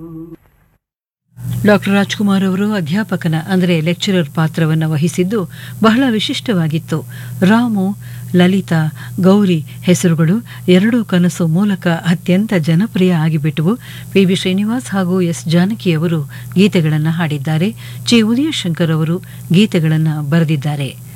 Doctor Rajkumar ಅವರು ಅಧ್ಯಾಪಕನ ಅಂದರೆ lecturer ಪಾತ್ರವನ್ನು ವಹಿಸಿದ್ದು ಬಹಳ ವಿಶಿಷ್ಟವಾಗಿತ್ತು. ರಾಮು, ಲಲಿತಾ, ಗೌರಿ ಹೆಸರುಗಳು ಎರಡೂ ಕನಸು ಮೂಲಕ ಅತ್ಯಂತ ಜನಪ್ರಿಯ ಆಗಿಬಿಟ್ಟವು. ಪಿ.ಬಿ. ಶ್ರೀನಿವಾಸ್ ಹಾಗೂ ಎಸ್. ಜಾನಕಿ ಅವರು ಗೀತೆಗಳನ್ನು ಹಾಡಿದ್ದಾರೆ. ಚಿ. ಉದಯಶಂಕರ್ ಅವರು ಗೀತೆಗಳನ್ನು ಬರೆದಿದ್ದಾರೆ.